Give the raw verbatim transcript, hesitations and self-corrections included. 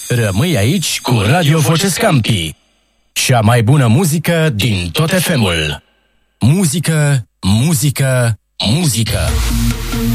Rămâi aici cu Radio Voce Scampi. Cea mai bună muzică din tot F M-ul. Muzică, muzică, muzică.